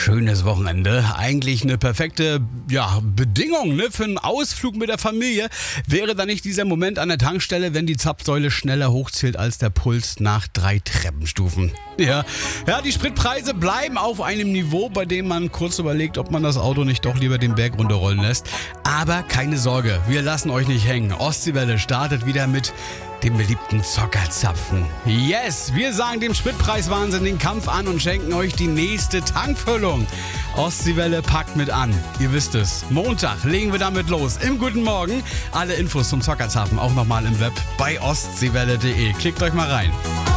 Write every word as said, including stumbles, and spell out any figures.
schönes Wochenende. Eigentlich eine perfekte ja, Bedingung ne, für einen Ausflug mit der Familie. Wäre da nicht dieser Moment an der Tankstelle, wenn die Zapfsäule schneller hochzählt als der Puls nach drei Treppenstufen. Ja, ja, die Spritpreise bleiben auf einem Niveau, bei dem man kurz überlegt, ob man das Auto nicht doch lieber den Berg runterrollen lässt. Aber keine Sorge, wir lassen euch nicht hängen. Ostseewelle startet wieder mit dem beliebten Zockerzapfen. Yes, wir sagen dem Spritpreiswahnsinn den Kampf an und schenken euch die nächste Tankfüllung. Ostseewelle packt mit an. Ihr wisst es. Montag legen wir damit los. Im Guten Morgen. Alle Infos zum Zockerzapfen auch nochmal im Web bei ostseewelle punkt de. Klickt euch mal rein.